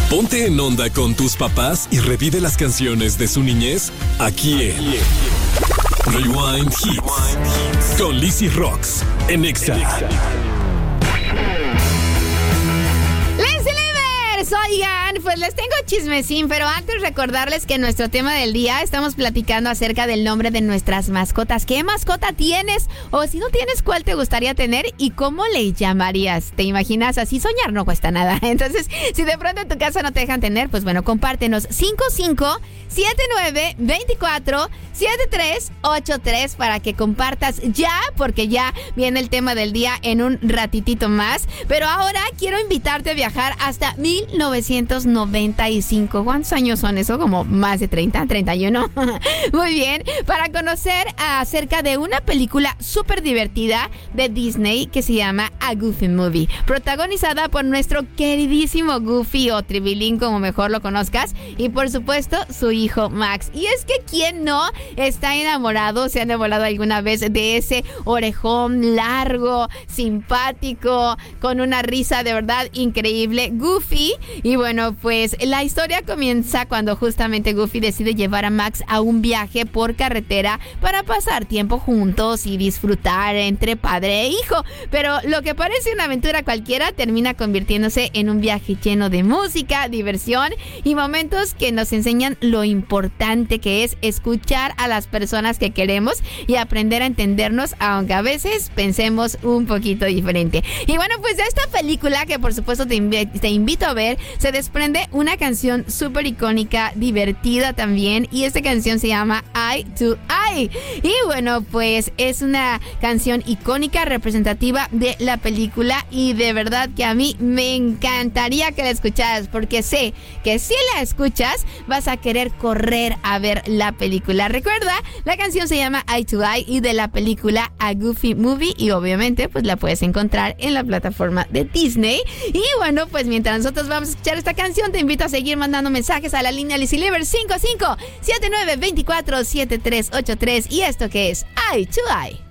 Ponte en onda con tus papás y revive las canciones de su niñez aquí en Rewind Hits con Lizzy Rocks en Exa. Oigan, pues les tengo chismecín, pero antes recordarles que en nuestro tema del día estamos platicando acerca del nombre de nuestras mascotas. ¿Qué mascota tienes? O si no tienes, ¿cuál te gustaría tener y cómo le llamarías? ¿Te imaginas? Así soñar no cuesta nada. Entonces, si de pronto en tu casa no te dejan tener, pues bueno, compártenos 5579247383 para que compartas ya, porque ya viene el tema del día en un ratitito más. Pero ahora quiero invitarte a viajar hasta 1995. ¿Cuántos años son eso? Como más de 30, 31. Muy bien. Para conocer acerca de una película súper divertida de Disney que se llama A Goofy Movie, protagonizada por nuestro queridísimo Goofy o Tribilín, como mejor lo conozcas, y por supuesto su hijo Max. Y es que ¿quién no está enamorado, se ha enamorado alguna vez de ese orejón largo, simpático, con una risa de verdad increíble, Goofy? Y bueno, pues la historia comienza cuando justamente Goofy decide llevar a Max a un viaje por carretera para pasar tiempo juntos y disfrutar entre padre e hijo. Pero lo que parece una aventura cualquiera termina convirtiéndose en un viaje lleno de música, diversión y momentos que nos enseñan lo importante que es escuchar a las personas que queremos y aprender a entendernos, aunque a veces pensemos un poquito diferente. Y bueno, pues de esta película, que por supuesto te invito a ver, se desprende una canción súper icónica, divertida también, y esta canción se llama Eye to Eye. Y bueno, pues es una canción icónica, representativa de la película, y de verdad que a mí me encantaría que la escucharas, porque sé que si la escuchas vas a querer correr a ver la película. Recuerda, la canción se llama Eye to Eye y de la película A Goofy Movie, y obviamente pues la puedes encontrar en la plataforma de Disney. Y bueno, pues mientras nosotros vamos a escuchar esta canción, te invito a seguir mandando mensajes a la línea Lizzy Liver 5579247383. Y esto que es Eye to Eye.